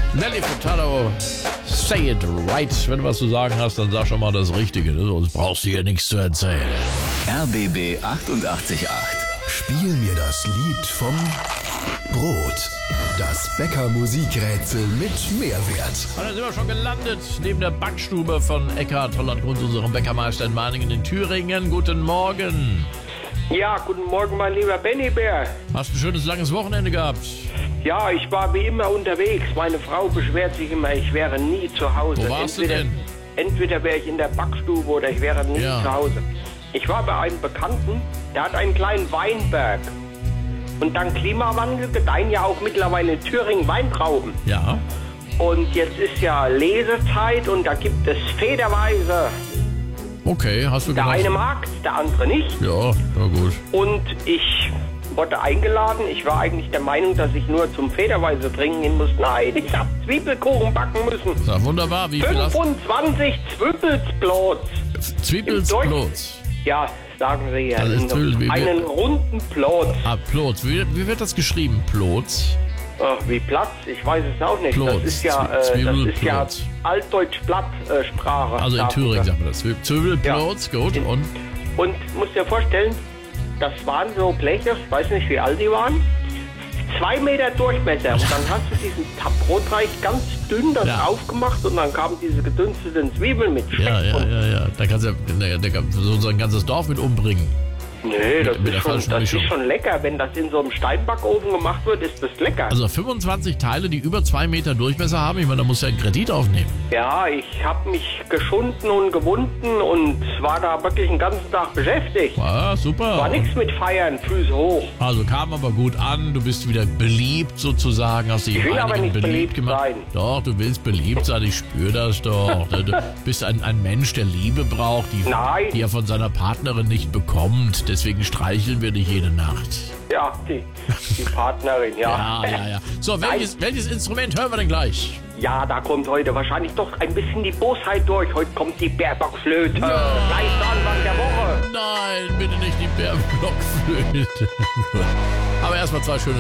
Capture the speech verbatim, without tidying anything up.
Nelly Furtado, say it right. Wenn du was zu sagen hast, dann sag schon mal das Richtige. Sonst brauchst du hier nichts zu erzählen. R B B achtundachtzig Komma acht. Spiel mir das Lied vom Brot. Das Bäcker-Musikrätsel mit Mehrwert. Und dann sind wir schon gelandet, neben der Backstube von Eckhard Holland-Grund, unserem Bäckermeister in Meiningen in Thüringen. Guten Morgen. Ja, guten Morgen, mein lieber Benny Bär. Hast ein schönes, langes Wochenende gehabt? Ja, ich war wie immer unterwegs. Meine Frau beschwert sich immer, ich wäre nie zu Hause. Wo warst entweder, du denn? Entweder wäre ich in der Backstube oder ich wäre nie Ja. zu Hause. Ich war bei einem Bekannten, der hat einen kleinen Weinberg. Und dank Klimawandel gedeihen ja auch mittlerweile in Thüringen Weintrauben. Ja. Und jetzt ist ja Lesezeit und da gibt es federweise. Okay, hast du Der gemacht? eine mag, der andere nicht. Ja, na gut. Und ich wurde eingeladen. Ich war eigentlich der Meinung, dass ich nur zum Federweise trinken gehen muss. Nein, ich hab Zwiebelkuchen backen müssen. Na, wunderbar. Wie viel hast du? fünfundzwanzig Zwiebelsblots. Zwiebelsplot. Ja, sagen Sie ja. Das ist Zwiebel- wie- Einen runden Plot. Ah, Plot. Wie, wie wird das geschrieben? Plot? Ach, wie Platz? Ich weiß es auch nicht. Plot. Das ist ja, Zwie- äh, das ist ja Zwiebelplot. Altdeutsch-Plattsprache. Also in Thüringen sagt man das. Zwiebelplot, gut. In- Und? Und musst dir vorstellen, das waren so Bleche, ich weiß nicht, wie alt die waren, zwei Meter Durchmesser. Und dann hast du diesen Brotteig ganz dünn das Ja. aufgemacht und dann kamen diese gedünsteten Zwiebeln mit Speck. Ja, ja, und ja, ja. Da kannst du ja, da kann so unser ganzes Dorf mit umbringen. Nee, das, mit der ist schon, falschen das Mischung. ist schon lecker. Wenn das in so einem Steinbackofen gemacht wird, ist das lecker. Also fünfundzwanzig Teile, die über zwei Meter Durchmesser haben. Ich meine, da musst du ja einen Kredit aufnehmen. Ja, ich habe mich geschunden und gewunden und war da wirklich den ganzen Tag beschäftigt. Ah, super. War nichts mit Feiern, Füße hoch. Also kam aber gut an, du bist wieder beliebt sozusagen, hast dich Ich will einigen aber nicht beliebt gemacht. sein. Doch, du willst beliebt sein, ich spüre das doch. Du bist ein, ein Mensch, der Liebe braucht, die, Nein. die er von seiner Partnerin nicht bekommt. Deswegen streicheln wir dich jede Nacht. Ja, die, die Partnerin, ja. Ja, ja, ja. So, welches, welches Instrument hören wir denn gleich? Ja, da kommt heute wahrscheinlich doch ein bisschen die Bosheit durch. Heute kommt die Bärbockflöte. Gleich zu Anfang der Woche. Nein, bitte nicht die Bärblockflöte. Aber erstmal zwei schöne